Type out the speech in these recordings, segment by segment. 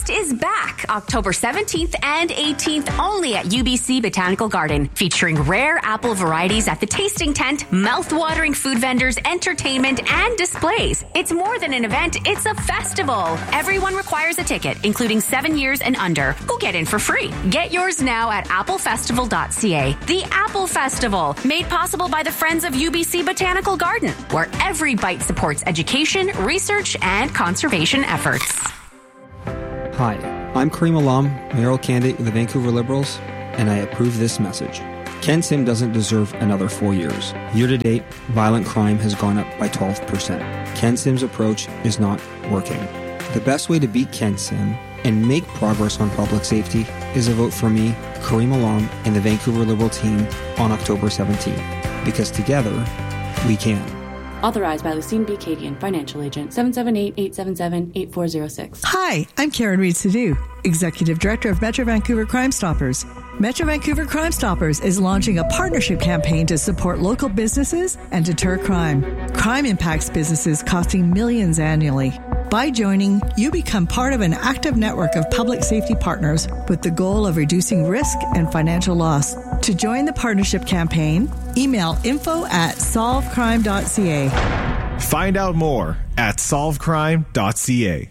Fest is back October 17th and 18th only at UBC Botanical Garden, featuring rare apple varieties at the tasting tent, mouth-watering food vendors, entertainment, and displays. It's more than an event, it's a festival. Everyone requires a ticket, including 7 years and under. Go get in for free. Get yours now at applefestival.ca. The Apple Festival, made possible by the Friends of UBC Botanical Garden, where every bite supports education, research, and conservation efforts. Hi, I'm Kareem Alam, mayoral candidate with the Vancouver Liberals, and I approve this message. Ken Sim doesn't deserve another 4 years. Year-to-date, violent crime has gone up by 12%. Ken Sim's approach is not working. The best way to beat Ken Sim and make progress on public safety is a vote for me, Kareem Alam, and the Vancouver Liberal team on October 17th. Because together, we can. Authorized by Lucine B. Cadian, Financial Agent, 778-877-8406. Hi, I'm Karen Reed Sadu, Executive Director of Metro Vancouver Crime Stoppers. Metro Vancouver Crime Stoppers is launching a partnership campaign to support local businesses and deter crime. Crime impacts businesses costing millions annually. By joining, you become part of an active network of public safety partners with the goal of reducing risk and financial loss. To join the partnership campaign, email info@solvecrime.ca. Find out more at solvecrime.ca.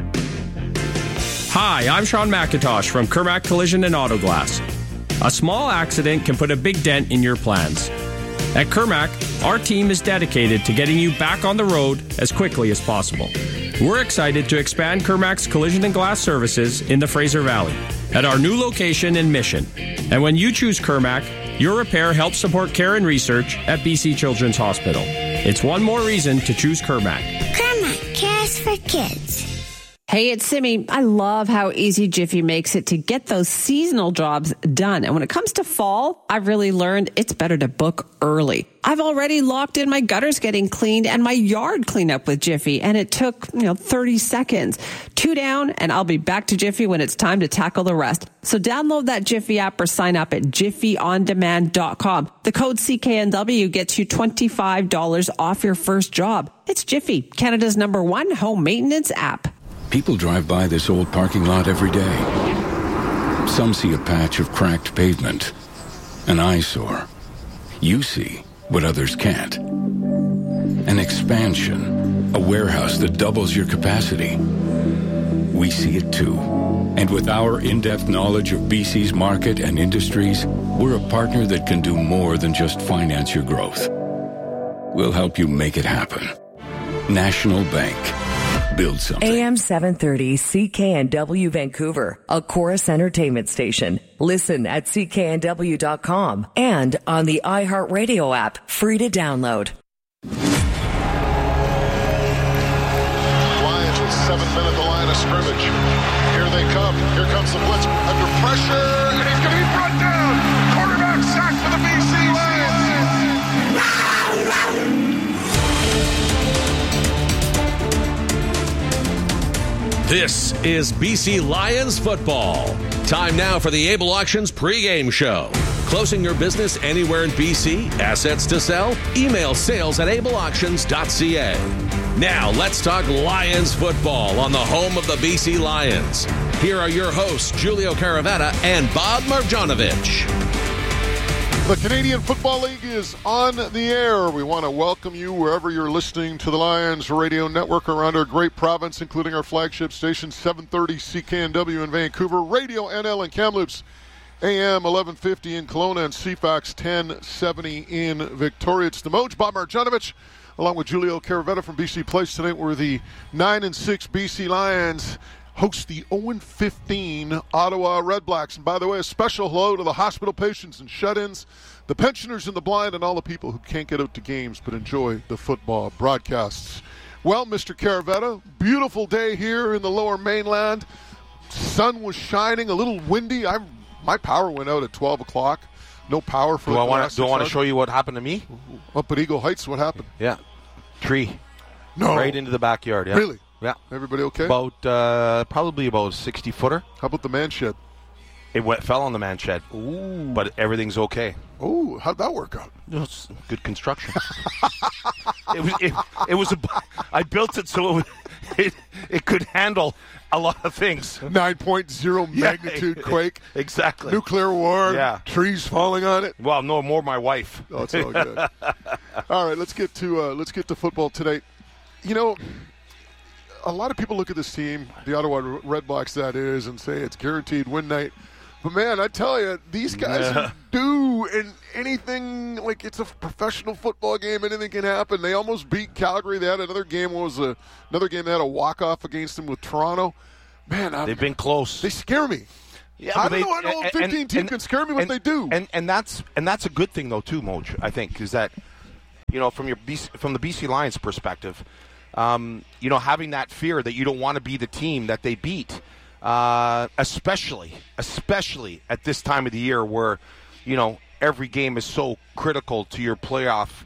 Hi, I'm Sean McIntosh from Kermac Collision and Auto Glass. A small accident can put a big dent in your plans. At Kermac, our team is dedicated to getting you back on the road as quickly as possible. We're excited to expand Kermac's collision and glass services in the Fraser Valley at our new location in Mission. And when you choose Kermac, your repair helps support care and research at BC Children's Hospital. It's one more reason to choose Kermac. Kermac cares for kids. Hey, it's Simi. I love how easy Jiffy makes it to get those seasonal jobs done. And when it comes to fall, I've really learned it's better to book early. I've already locked in my gutters getting cleaned and my yard cleanup with Jiffy, and it took, 30 seconds. 2 down, and I'll be back to Jiffy when it's time to tackle the rest. So download that Jiffy app or sign up at jiffyondemand.com. The code CKNW gets you $25 off your first job. It's Jiffy, Canada's #1 home maintenance app. People drive by this old parking lot every day. Some see a patch of cracked pavement, an eyesore. You see what others can't. An expansion, a warehouse that doubles your capacity. We see it too. And with our in-depth knowledge of BC's market and industries, we're a partner that can do more than just finance your growth. We'll help you make it happen. National Bank. Build something. AM 730 CKNW Vancouver, a Chorus Entertainment station. Listen at cknw.com and on the iHeartRadio app, free to download. Lions with 7 men at the line of scrimmage. Here they come. Here comes the blitz under pressure, and he's going to be brought down. Quarterback sack for the BC Lions. This is BC Lions football. Time now for the Able Auctions pregame show. Closing your business anywhere in BC? Assets to sell? Email sales@ableauctions.ca. Now let's talk Lions football on the home of the BC Lions. Here are your hosts, Julio Caravetta and Bob Marjanovic. The Canadian Football League is on the air. We want to welcome you wherever you're listening to the Lions Radio Network around our great province, including our flagship station, 730 CKNW in Vancouver, Radio NL in Kamloops, AM 1150 in Kelowna, and CFAX 1070 in Victoria. It's the Moj, Bob Marjanovic, along with Julio Caravetta from BC Place. Tonight we're the 9-6 BC Lions host the 0-15 Ottawa Redblacks. And by the way, a special hello to the hospital patients and shut-ins, the pensioners and the blind, and all the people who can't get out to games but enjoy the football broadcasts. Well, Mr. Caravetta, beautiful day here in the Lower Mainland. Sun was shining, a little windy. My power went out at 12 o'clock. No power for Do I want to show you what happened to me? Up at Eagle Heights, what happened? Yeah. Tree. No. Right into the backyard. Yeah. Really? Yeah. Everybody okay? Probably about a 60-footer. How about the man shed? It fell on the man shed. Ooh. But everything's okay. Ooh, how'd that work out? It's good construction. I built it so it could handle a lot of things. 9.0 magnitude quake. Exactly. Nuclear war. Yeah. Trees falling on it. Well, no, more my wife. Oh, it's all good. All right, let's get to football today. You know, a lot of people look at this team, the Ottawa Redblacks that is, and say it's guaranteed win night. But, man, I tell you, these guys do, and anything, like it's a professional football game, anything can happen. They almost beat Calgary. They had another game, they had a walk-off against them with Toronto. Man, they've been close. They scare me. Yeah, I don't know an old 15 team can scare me what they do. And that's a good thing, though, too, Moj, I think, is that, you know, from the BC Lions perspective, you know, having that fear that you don't want to be the team that they beat, especially at this time of the year where, you know, every game is so critical to your playoff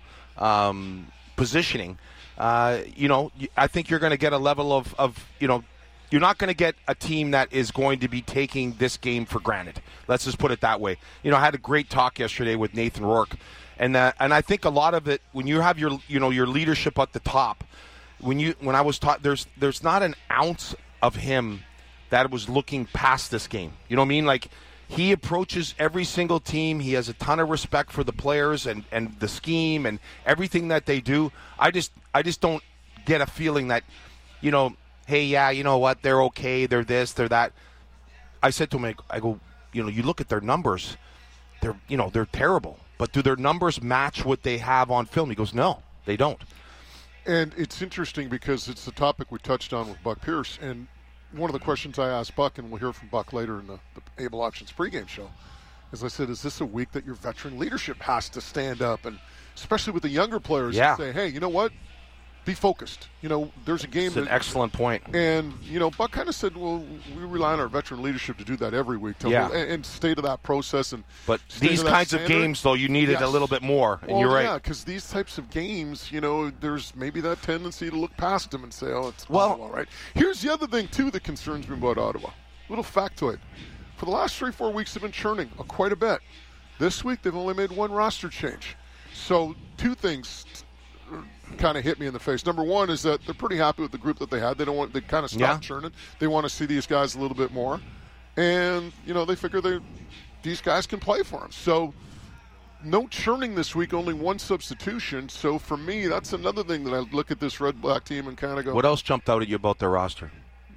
positioning. You know, I think you're going to get a level of, you know, you're not going to get a team that is going to be taking this game for granted. Let's just put it that way. You know, I had a great talk yesterday with Nathan Rourke, and I think a lot of it, when you have your leadership at the top, when I was taught, there's not an ounce of him that was looking past this game. You know what I mean? Like, he approaches every single team. He has a ton of respect for the players and the scheme and everything that they do. I just don't get a feeling that, you know, hey, yeah, you know what, they're okay, they're this, they're that. I said to him, I go, you know, you look at their numbers, they're terrible. But do their numbers match what they have on film? He goes, no, they don't. And it's interesting because it's the topic we touched on with Buck Pierce. And one of the questions I asked Buck, and we'll hear from Buck later in the Able Options pregame show, is I said, is this a week that your veteran leadership has to stand up, and especially with the younger players, and say, hey, you know what? Be focused. You know, there's a game. That's an excellent point. And, you know, Buck kind of said, well, we rely on our veteran leadership to do that every week. And stay to that process. But these kinds of games, though, you need it a little bit more. And you're right. Yeah, because these types of games, you know, there's maybe that tendency to look past them and say, oh, it's Ottawa, right? Here's the other thing, too, that concerns me about Ottawa. Little factoid. For the last 3-4 weeks, they've been churning quite a bit. This week, they've only made one roster change. So, two things kind of hit me in the face. Number one is that they're pretty happy with the group that they had. They kind of stopped churning. They want to see these guys a little bit more. And, you know, they figure these guys can play for them. So, no churning this week, only one substitution. So, for me, that's another thing that I look at this Red-Black team and kind of go. What else jumped out at you about their roster?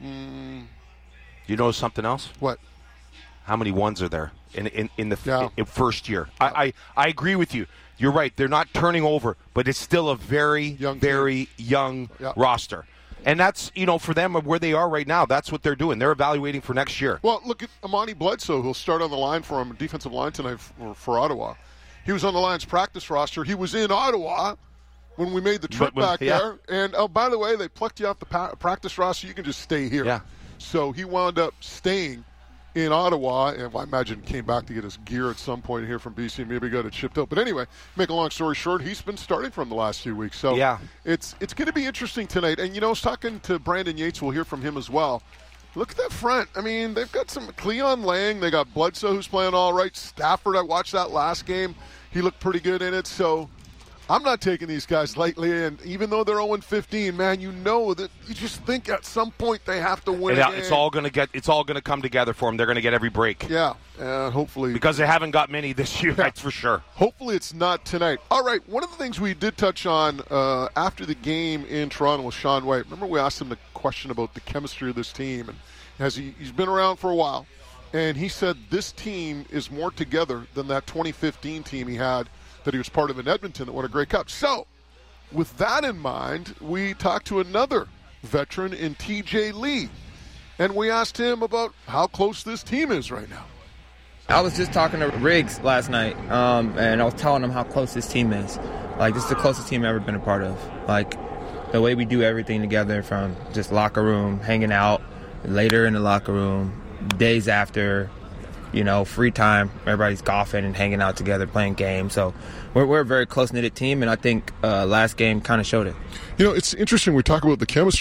You know something else? What? How many ones are there in the first year? I agree with you. You're right. They're not turning over, but it's still a very young roster. And that's, you know, for them, where they are right now, that's what they're doing. They're evaluating for next year. Well, look at Amani Bledsoe, who'll start on the line for him, defensive line tonight for Ottawa. He was on the Lions practice roster. He was in Ottawa when we made the trip back there. And, oh, by the way, they plucked you off the practice roster. You can just stay here. Yeah. So he wound up staying in Ottawa, and I imagine came back to get his gear at some point here from BC, and maybe got it shipped out. But anyway, make a long story short, he's been starting from the last few weeks. So it's going to be interesting tonight. And, you know, I was talking to Brandon Yates. We'll hear from him as well. Look at that front. I mean, they've got some Cleon Lang. They got Bledsoe, who's playing all right. Stafford, I watched that last game. He looked pretty good in it. So I'm not taking these guys lightly, and even though they're 0-15, man, you know that you just think at some point they have to win. It's all going to come together for them. They're going to get every break. Yeah, hopefully, because they haven't got many this year. That's for sure. Hopefully, it's not tonight. All right, one of the things we did touch on after the game in Toronto was Sean White. Remember, we asked him the question about the chemistry of this team, and he's been around for a while, and he said this team is more together than that 2015 team he had that he was part of in Edmonton that won a Grey Cup. So, with that in mind, we talked to another veteran in TJ Lee, and we asked him about how close this team is right now. I was just talking to Riggs last night, and I was telling him how close this team is. Like, this is the closest team I've ever been a part of. Like, the way we do everything together, from just locker room, hanging out, later in the locker room, days after, you know, free time, everybody's golfing and hanging out together, playing games. So we're a very close-knitted team, and I think last game kind of showed it. You know, it's interesting we talk about the chemistry.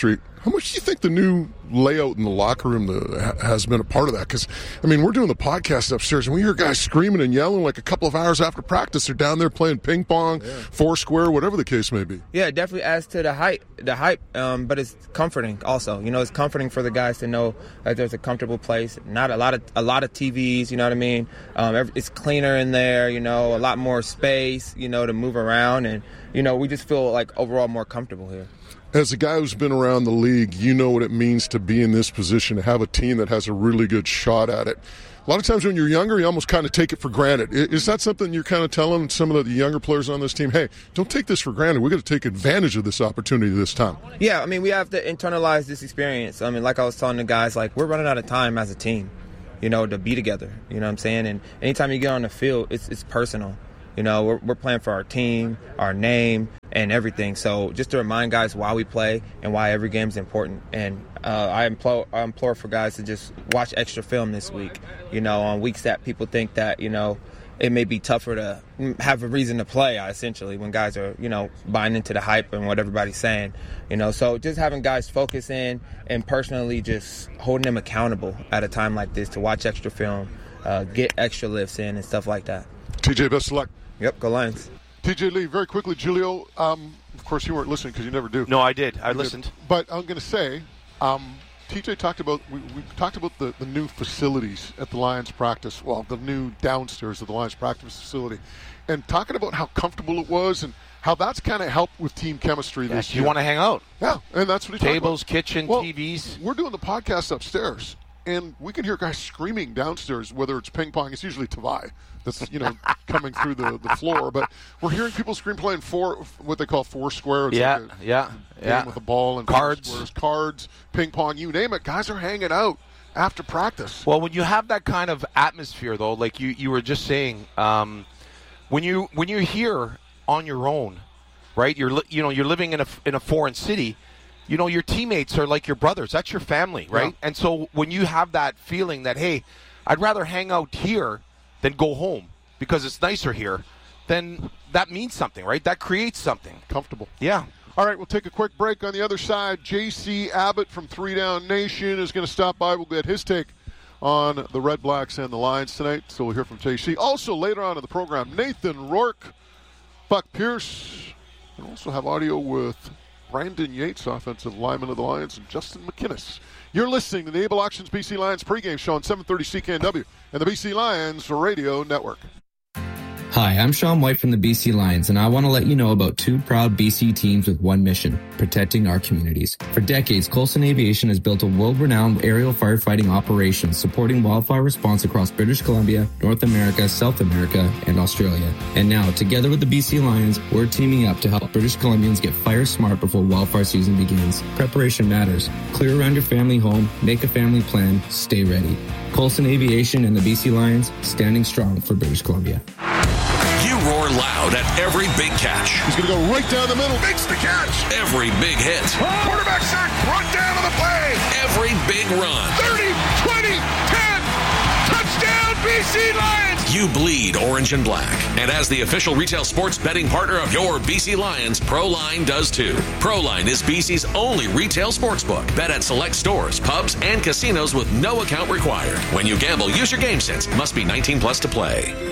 How much do you think the new layout in the locker room has been a part of that? Because, I mean, we're doing the podcast upstairs, and we hear guys screaming and yelling like a couple of hours after practice. They're down there playing ping pong, Foursquare, whatever the case may be. Yeah, it definitely adds to the hype, but it's comforting also. You know, it's comforting for the guys to know that there's a comfortable place, not a lot of TVs, you know what I mean? It's cleaner in there, you know, a lot more space, you know, to move around, and, you know, we just feel like overall more comfortable here. As a guy who's been around the league, you know what it means to be in this position, to have a team that has a really good shot at it. A lot of times when you're younger, you almost kind of take it for granted. Is that something you're kind of telling some of the younger players on this team, hey, don't take this for granted. We're going to take advantage of this opportunity this time? Yeah, I mean, we have to internalize this experience. I mean, like I was telling the guys, like, we're running out of time as a team, you know, to be together. You know what I'm saying? And anytime you get on the field, it's personal. You know, we're playing for our team, our name, and everything. So just to remind guys why we play and why every game is important. And I implore for guys to just watch extra film this week. You know, on weeks that people think that, you know, it may be tougher to have a reason to play, essentially, when guys are, you know, buying into the hype and what everybody's saying. You know, so just having guys focus in and personally just holding them accountable at a time like this to watch extra film, get extra lifts in and stuff like that. TJ, best of luck. Yep, go Lions. TJ Lee, very quickly, Julio, of course you weren't listening because you never do. No, I did. I listened. But I'm going to say, TJ talked about, we talked about the new facilities at the Lions practice, well, the new downstairs of the Lions practice facility, and talking about how comfortable it was and how that's kind of helped with team chemistry this year. You want to hang out. Yeah, and that's what he talked about. Tables, kitchen, TVs. We're doing the podcast upstairs, and we can hear guys screaming downstairs, whether it's ping pong. It's usually Tavai that's, you know, coming through the floor. But we're hearing people scream playing what they call Foursquare. It's like a game with a ball and cards, ping pong, you name it. Guys are hanging out after practice. Well, when you have that kind of atmosphere, though, like you were just saying, when you're here on your own, right? You're living in a foreign city. You know, your teammates are like your brothers. That's your family, right? Yeah. And so when you have that feeling that, hey, I'd rather hang out here than go home because it's nicer here, then that means something, right? That creates something. Comfortable. Yeah. All right, we'll take a quick break. On the other side, J.C. Abbott from 3 Down Nation is going to stop by. We'll get his take on the Red Blacks and the Lions tonight, so we'll hear from J.C. Also, later on in the program, Nathan Rourke, Buck Pierce, and also have audio with Brandon Yates, offensive lineman of the Lions, and Justin McInnes. You're listening to the Able Auctions BC Lions pregame show on 730 CKNW and the BC Lions Radio Network. Hi, I'm Sean White from the BC Lions, and I want to let you know about 2 proud BC teams with one mission, protecting our communities. For decades, Coulson Aviation has built a world-renowned aerial firefighting operation supporting wildfire response across British Columbia, North America, South America, and Australia. And now, together with the BC Lions, we're teaming up to help British Columbians get fire smart before wildfire season begins. Preparation matters. Clear around your family home, make a family plan, stay ready. Coulson Aviation and the BC Lions, standing strong for British Columbia. You roar loud at every big catch. He's going to go right down the middle. Makes the catch. Every big hit. Quarterback sack. Brought down on the play. Every big run. 30, 20, 10. Touchdown, BC Lions. You bleed orange and black. And as the official retail sports betting partner of your BC Lions, ProLine does too. ProLine is BC's only retail sportsbook. Bet at select stores, pubs, and casinos with no account required. When you gamble, use your game sense. Must be 19 plus to play.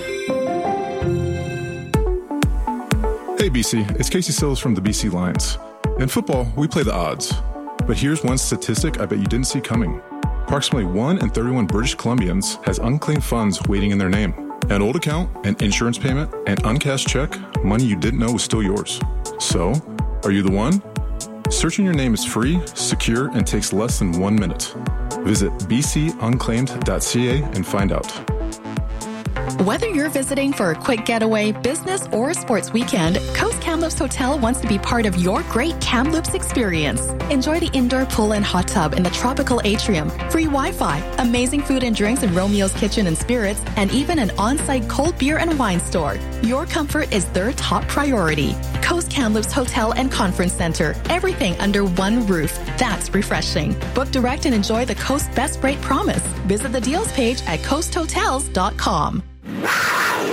Hey BC, it's Casey Sills from the BC Lions. In football, we play the odds. But here's one statistic I bet you didn't see coming. Approximately 1 in 31 British Columbians has unclaimed funds waiting in their name. An old account, an insurance payment, an uncashed check, money you didn't know was still yours. So, are you the one? Searching your name is free, secure, and takes less than 1 minute. Visit bcunclaimed.ca and find out. Whether you're visiting for a quick getaway, business, or sports weekend, Coast Kamloops Hotel wants to be part of your great Kamloops experience. Enjoy the indoor pool and hot tub in the tropical atrium, free Wi-Fi, amazing food and drinks in Romeo's Kitchen and Spirits, and even an on-site cold beer and wine store. Your comfort is their top priority. Coast Kamloops Hotel and Conference Center. Everything under one roof. That's refreshing. Book direct and enjoy the Coast Best Rate Promise. Visit the deals page at coasthotels.com.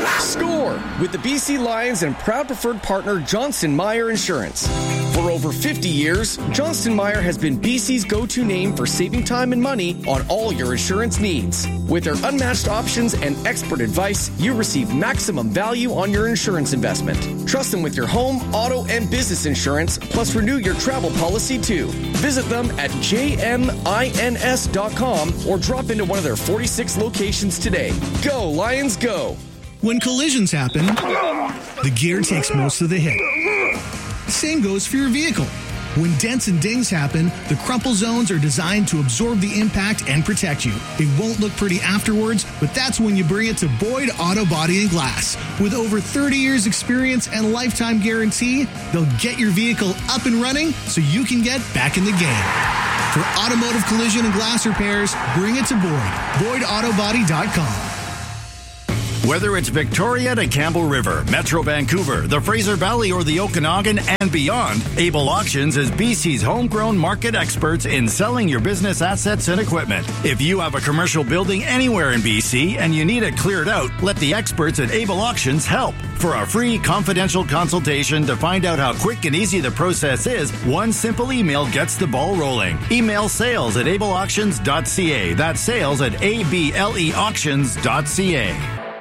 Score with the BC Lions and proud preferred partner Johnston Meyer Insurance. For over 50 years, Johnston Meyer has been BC's go-to name for saving time and money on all your insurance needs. With their unmatched options and expert advice, you receive maximum value on your insurance investment. Trust them with your home, auto, and business insurance, plus renew your travel policy too. Visit them at jmins.com or drop into one of their 46 locations today. Go, Lions, go! When collisions happen, the gear takes most of the hit. Same goes for your vehicle. When dents and dings happen, the crumple zones are designed to absorb the impact and protect you. It won't look pretty afterwards, but that's when you bring it to Boyd Auto Body and Glass. With over 30 years experience and lifetime guarantee, they'll get your vehicle up and running so you can get back in the game. For automotive collision and glass repairs, bring it to Boyd. BoydAutoBody.com. Whether it's Victoria to Campbell River, Metro Vancouver, the Fraser Valley, or the Okanagan and beyond, Able Auctions is BC's homegrown market experts in selling your business assets and equipment. If you have a commercial building anywhere in BC and you need it cleared out, let the experts at Able Auctions help. For a free confidential consultation to find out how quick and easy the process is, one simple email gets the ball rolling. Email sales@ableauctions.ca. That's sales@ableauctions.ca.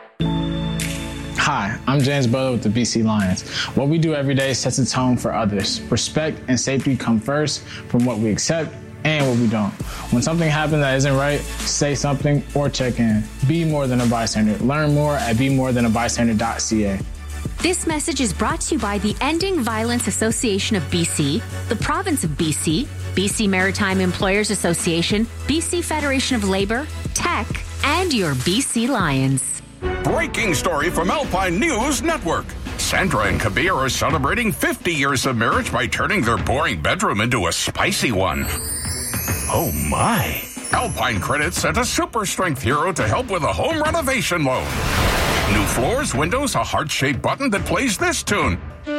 Hi, I'm James Butler with the BC Lions. What we do every day sets a tone for others. Respect and safety come first from what we accept and what we don't. When something happens that isn't right, say something or check in. Be more than a bystander. Learn more at bemorethanAbystander.ca. This message is brought to you by the Ending Violence Association of BC, the Province of BC, BC Maritime Employers Association, BC Federation of Labour, Tech, and your BC Lions. Breaking story from Alpine News Network. Sandra and Kabir are celebrating 50 years of marriage by turning their boring bedroom into a spicy one. Oh my. Alpine Credit sent a super strength hero to help with a home renovation loan. New floors, windows, a heart-shaped button that plays this tune.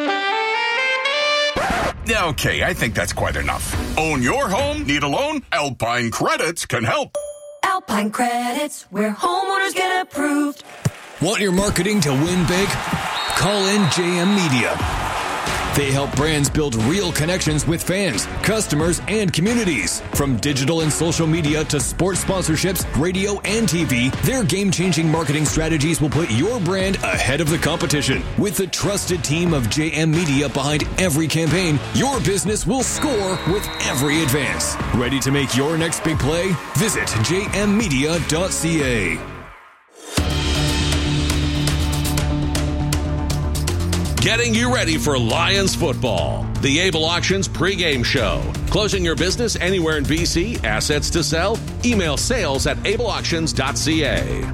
Okay, I think that's quite enough. Own your home? Need a loan? Alpine Credits can help. Alpine Credits, where homeowners get approved. Want your marketing to win big? Call in JM Media. They help brands build real connections with fans, customers, and communities. From digital and social media to sports sponsorships, radio, and TV, their game-changing marketing strategies will put your brand ahead of the competition. With the trusted team of JM Media behind every campaign, your business will score with every advance. Ready to make your next big play? Visit jmmedia.ca. Getting you ready for Lions football. The Able Auctions pregame show. Closing your business anywhere in BC, assets to sell? Email sales@ableauctions.ca.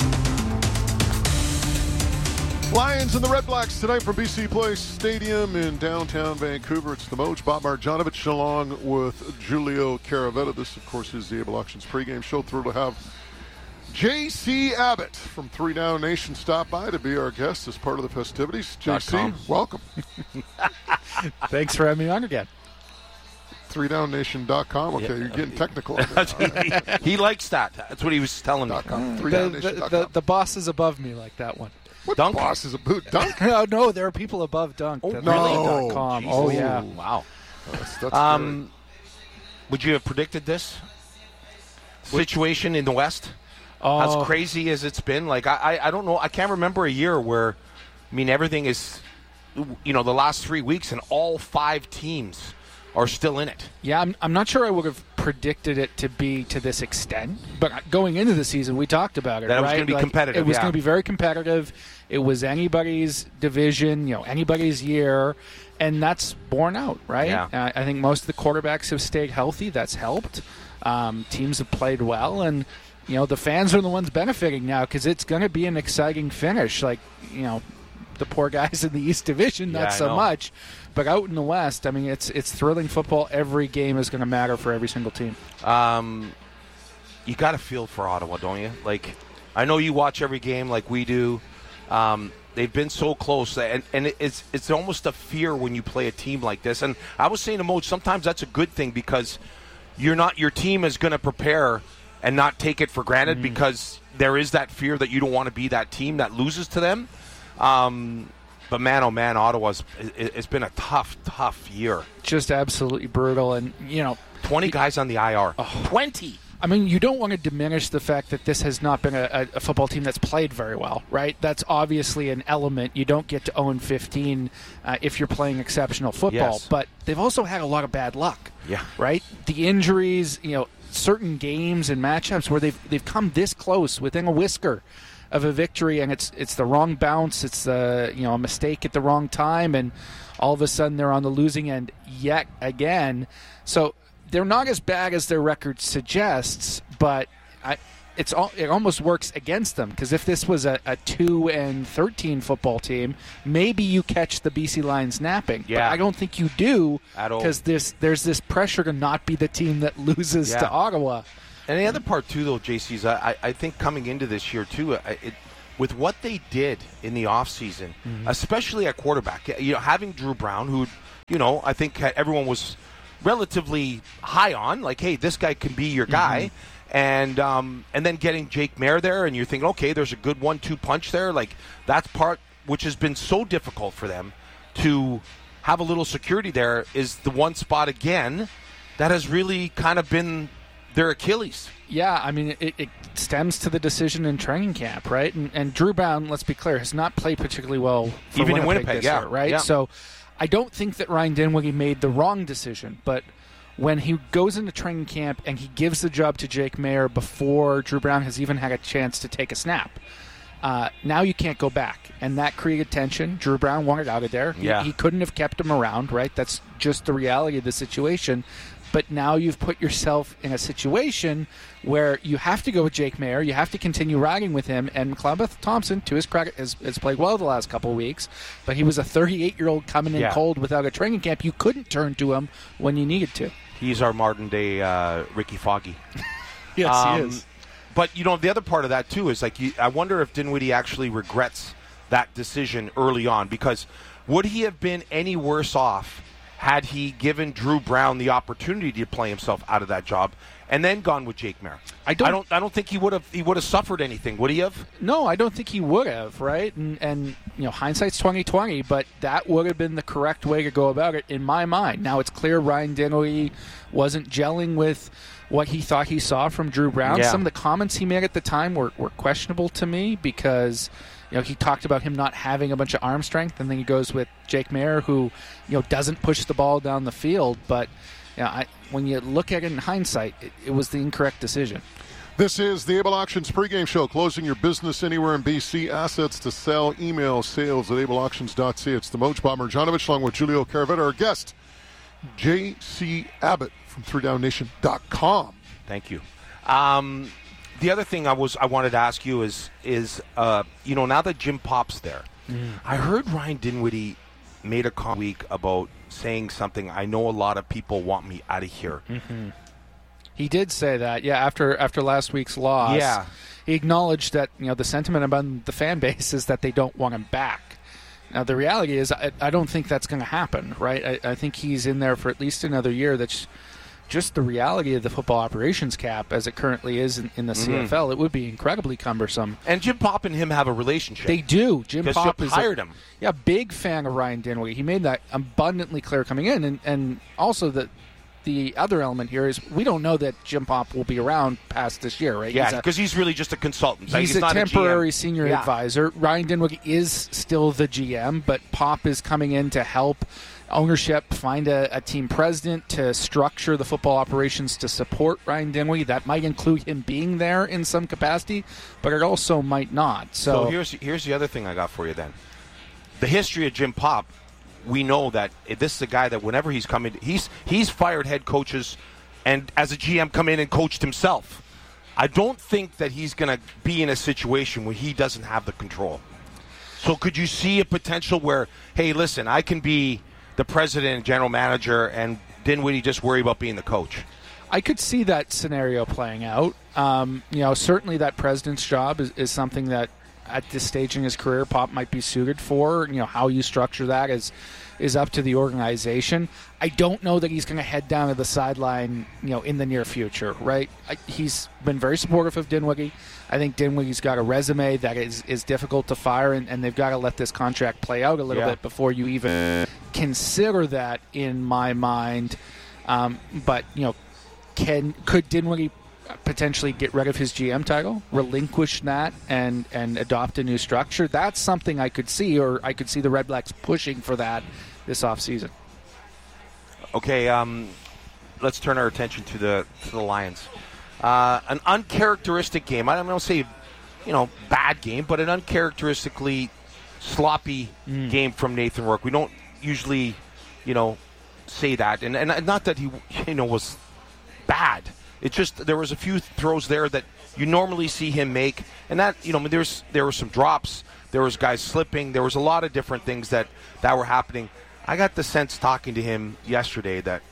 Lions and the Red Blacks tonight from BC Place Stadium in downtown Vancouver. It's the Moj, Bob Marjanovic, along with Julio Caravetta. This, of course, is the Able Auctions pregame show. Thrilled to have JC Abbott from 3 Down Nation stop by to be our guest as part of the festivities. JC, welcome. Thanks for having me on again. 3downnation.com. Okay, you're getting technical. He likes that. That's what he was telling me. The boss is above me like that one. What Dunk? Boss is above Dunk? No, there are people above Dunk. Oh, really? .com. Oh, yeah. Wow. That's would you have predicted this situation in the West? As crazy as it's been, like I don't know, I can't remember a year where, I mean, everything is, the last 3 weeks and all 5 teams are still in it. Yeah, I'm not sure I would have predicted it to be to this extent, but going into the season, we talked about it. That right? It was going to be competitive. It was going to be very competitive. It was anybody's division, anybody's year, and that's borne out, right? Yeah. I think most of the quarterbacks have stayed healthy. That's helped. Teams have played well, and the fans are the ones benefiting now because it's going to be an exciting finish. Like, the poor guys in the East Division, not so much. But out in the West, I mean, it's thrilling football. Every game is going to matter for every single team. You got to feel for Ottawa, don't you? Like, I know you watch every game like we do. They've been so close, and it's almost a fear when you play a team like this. And I was saying to Moj, sometimes that's a good thing because your team is going to prepare and not take it for granted because there is that fear that you don't want to be that team that loses to them. But man, oh man, Ottawa's it's been a tough year. Just absolutely brutal. And, 20 guys on the IR. 20! I mean, you don't want to diminish the fact that this has not been a football team that's played very well, right? That's obviously an element. You don't get to 0-15 if you're playing exceptional football. Yes. But they've also had a lot of bad luck, Yeah. right? The injuries, certain games and matchups where they've come this close within a whisker of a victory, and it's the wrong bounce, it's a mistake at the wrong time, and all of a sudden they're on the losing end yet again. So they're not as bad as their record suggests, but it almost works against them, because if this was a 2-13 football team, maybe you catch the BC Lions napping. Yeah. But I don't think you do, at all, because there's this pressure to not be the team that loses to Ottawa. And the other part, too, though, JC, is I think coming into this year, too, with what they did in the offseason, especially at quarterback, having Drew Brown, who, I think everyone was relatively high on, like, hey, this guy can be your guy, and then getting Jake Maier there, and you're thinking, okay, there's a good 1-2 punch there. Like, that's part which has been so difficult for them to have a little security there, is the one spot, again, that has really kind of been their Achilles. Yeah, I mean, it stems to the decision in training camp, right? And Drew Brown, let's be clear, has not played particularly well for even in Winnipeg this yeah, year, right? Yeah. So I don't think that Ryan Dinwiddie made the wrong decision, but when he goes into training camp and he gives the job to Jake Maier before Drew Brown has even had a chance to take a snap, now you can't go back, and that created tension. Drew Brown wanted out of there. He couldn't have kept him around, right? That's just the reality of the situation. But now you've put yourself in a situation where you have to go with Jake Maier. You have to continue riding with him. And McLeod Thompson, to his credit, has played well the last couple of weeks. But he was a 38-year-old coming in cold without a training camp. You couldn't turn to him when you needed to. He's our modern-day Ricky Foggy. Yes, he is. But, the other part of that, too, is I wonder if Dinwiddie actually regrets that decision early on. Because would he have been any worse off had he given Drew Brown the opportunity to play himself out of that job and then gone with Jake Maier? I don't think he would have suffered anything, would he have? No, I don't think he would have, right? And hindsight's 20/20, but that would have been the correct way to go about it in my mind. Now it's clear Ryan Dinwiddie wasn't gelling with what he thought he saw from Drew Brown. Yeah. Some of the comments he made at the time were questionable to me, because he talked about him not having a bunch of arm strength, and then he goes with Jake Maier, who doesn't push the ball down the field. But when you look at it in hindsight, it was the incorrect decision. This is the Able Auctions pregame show. Closing your business anywhere in BC. Assets to sell. Email sales@ableauctions.ca. It's the Moj Bob Marjanovic along with Julio Caravetta. Our guest, J.C. Abbott from 3downnation.com. Thank you. The other thing I wanted to ask you is now that Jim Pop's there, I heard Ryan Dinwiddie made a comment week about saying something. I know a lot of people want me out of here. He did say that, after last week's loss. Yeah. He acknowledged that the sentiment among the fan base is that they don't want him back. Now the reality is, I don't think that's going to happen, right? I think he's in there for at least another year. That's just the reality of the football operations cap as it currently is in the CFL. It would be incredibly cumbersome. And Jim Pop and him have a relationship. They do. Jim Pop is hired him. Yeah, big fan of Ryan Dinwiddie. He made that abundantly clear coming in, and also the other element here is we don't know that Jim Pop will be around past this year, right? Yeah, because he's really just a consultant. He's a not temporary a GM. senior advisor. Ryan Dinwiddie is still the GM, but Pop is coming in to help ownership find a team president to structure the football operations to support Ryan Dinwiddie. That might include him being there in some capacity, but it also might not. So here's the other thing I got for you then. The history of Jim Pop, we know that this is a guy that whenever he's come in, he's fired head coaches and as a GM come in and coached himself. I don't think that he's going to be in a situation where he doesn't have the control. So could you see a potential where, hey, listen, I can be the president and general manager, and Dinwiddie just worry about being the coach? I could see that scenario playing out. Certainly that president's job is something that at this stage in his career Pop might be suited for. How you structure that is up to the organization. I don't know that he's going to head down to the sideline, in the near future, right? He's been very supportive of Dinwiddie. I think Dinwiddie's got a resume that is difficult to fire, and they've got to let this contract play out a little bit before you even consider that in my mind. But could Dinwiddie potentially get rid of his GM title, relinquish that, and adopt a new structure? That's something I could see, or I could see the Red Blacks pushing for that this offseason. Okay, let's turn our attention to the Lions. An uncharacteristic game. I don't want to say, bad game, but an uncharacteristically sloppy game from Nathan Rourke. We don't usually, say that, and not that he, was bad. It's just there was a few throws there that you normally see him make, and that there were some drops, there was guys slipping, there was a lot of different things that were happening. I got the sense talking to him yesterday that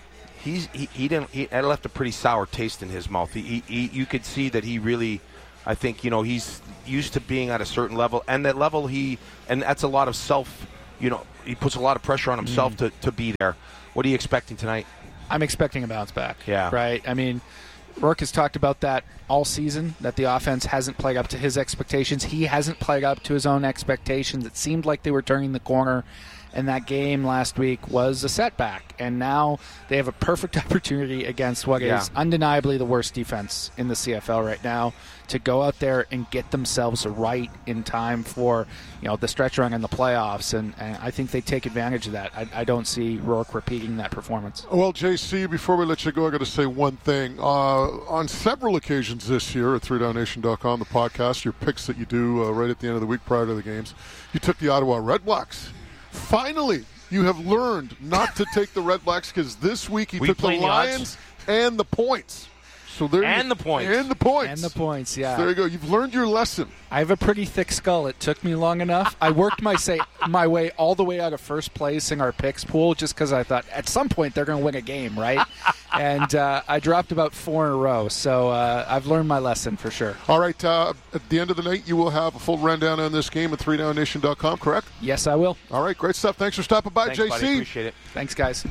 it left a pretty sour taste in his mouth. You could see that he really, I think, he's used to being at a certain level, and that level and that's a lot of self. He puts a lot of pressure on himself to be there. What are you expecting tonight? I'm expecting a bounce back. Yeah. Right? I mean, Rourke has talked about that all season, that the offense hasn't played up to his expectations. He hasn't played up to his own expectations. It seemed like they were turning the corner, and that game last week was a setback. And now they have a perfect opportunity against what is undeniably the worst defense in the CFL right now to go out there and get themselves right in time for the stretch run in the playoffs. And I think they take advantage of that. I don't see Rourke repeating that performance. Well, JC, before we let you go, I got to say one thing. On several occasions this year at 3downnation.com, the podcast, your picks that you do right at the end of the week prior to the games, you took the Ottawa Red Blacks. Finally, you have learned not to take the Red Blacks, because this week you took the Lions and the points. So there the points. And the points. And the points, yeah. There you go. You've learned your lesson. I have a pretty thick skull. It took me long enough. I worked my way all the way out of first place in our picks pool just because I thought at some point they're going to win a game, right? And I dropped about 4 in a row. So I've learned my lesson for sure. All right. At the end of the night, you will have a full rundown on this game at 3downnation.com, correct? Yes, I will. All right. Great stuff. Thanks for stopping by, Thanks, JC. Buddy. Appreciate it. Thanks, guys.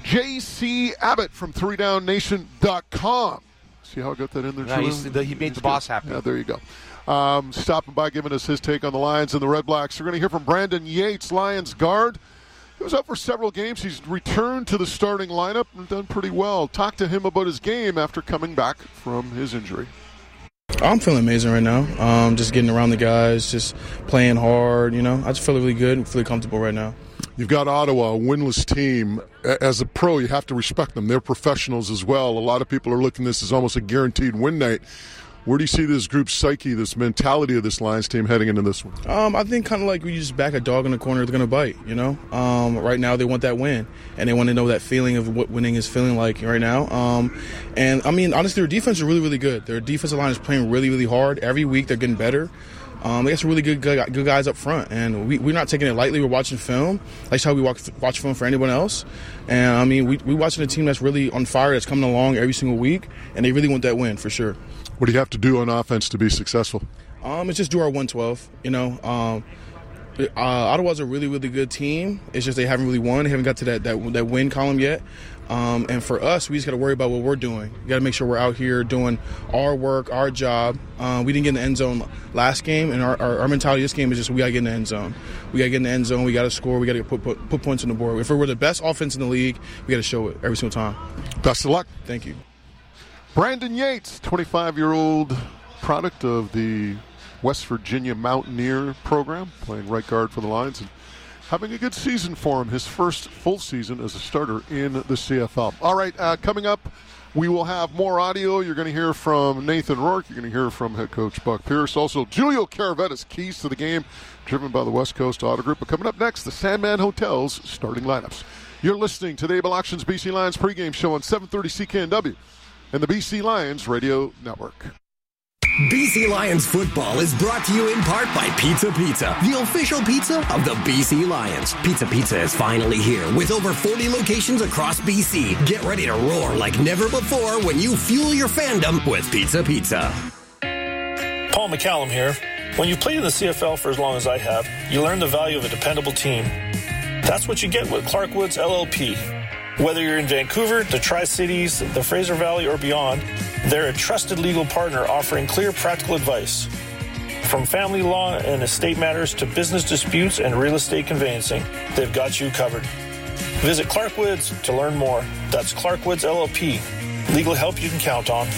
JC Abbott from 3downnation.com. See how I got that in there, Julian? He made the boss happy. Yeah, there you go. Stopping by, giving us his take on the Lions and the Red Blacks. We're going to hear from Brandon Yates, Lions guard. He was out for several games. He's returned to the starting lineup and done pretty well. Talk to him about his game after coming back from his injury. I'm feeling amazing right now. Just getting around the guys, just playing hard. I just feel really good and feel comfortable right now. You've got Ottawa, a winless team. As a pro, you have to respect them. They're professionals as well. A lot of people are looking at this as almost a guaranteed win night. Where do you see this group's psyche, this mentality of this Lions team heading into this one? I think kind of like we just back a dog in the corner that's going to bite, Right now they want that win, and they want to know that feeling of what winning is feeling like right now. And, I mean, honestly, their defense is really, really good. Their defensive line is playing really, really hard. Every week they're getting better. They got some really good guys up front, and we're not taking it lightly. We're watching film. That's how we watch film for anyone else. And, I mean, we're watching a team that's really on fire, that's coming along every single week, and they really want that win for sure. What do you have to do on offense to be successful? It's just do our 112, Ottawa's a really, really good team. It's just they haven't really won. They haven't got to that win column yet. And for us, we just got to worry about what we're doing. We got to make sure we're out here doing our work, our job. We didn't get in the end zone last game, and our mentality this game is just we got to get in the end zone. We got to get in the end zone. We got to score. We got to put points on the board. If we're the best offense in the league, we got to show it every single time. Best of luck. Thank you. Brandon Yates, 25-year-old product of the West Virginia Mountaineer program, playing right guard for the Lions, and having a good season for him, his first full season as a starter in the CFL. All right, coming up, we will have more audio. You're going to hear from Nathan Rourke. You're going to hear from head coach Buck Pierce. Also, Julio Caravetta's keys to the game, driven by the West Coast Auto Group. But coming up next, the Sandman Hotel's starting lineups. You're listening to the Able Auctions BC Lions pregame show on 730 CKNW and the BC Lions Radio Network. BC Lions football is brought to you in part by Pizza Pizza, the official pizza of the BC Lions. Pizza Pizza is finally here with over 40 locations across BC. Get ready to roar like never before when you fuel your fandom with Pizza Pizza. Paul McCallum here. When you've played in the CFL for as long as I have, you learn the value of a dependable team. That's what you get with Clark Woods LLP. Whether you're in Vancouver, the Tri-Cities, the Fraser Valley, or beyond, they're a trusted legal partner offering clear, practical advice. From family law and estate matters to business disputes and real estate conveyancing, they've got you covered. Visit Clark Woods to learn more. That's Clark Woods LLP. Legal help you can count on.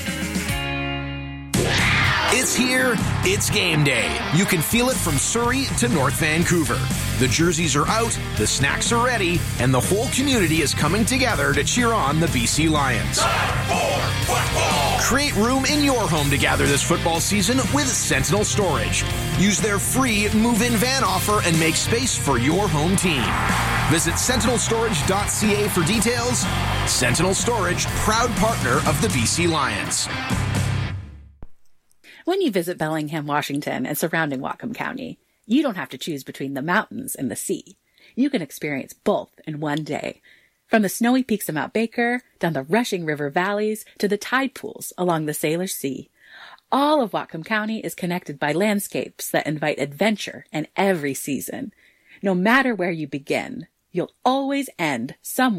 It's here. It's game day. You can feel it from Surrey to North Vancouver. The jerseys are out, the snacks are ready, and the whole community is coming together to cheer on the BC Lions. Create room in your home to gather this football season with Sentinel Storage. Use their free move-in van offer and make space for your home team. Visit sentinelstorage.ca for details. Sentinel Storage, proud partner of the BC Lions. When you visit Bellingham, Washington, and surrounding Whatcom County, you don't have to choose between the mountains and the sea. You can experience both in one day. From the snowy peaks of Mount Baker, down the rushing river valleys, to the tide pools along the Salish Sea. All of Whatcom County is connected by landscapes that invite adventure in every season. No matter where you begin, you'll always end somewhere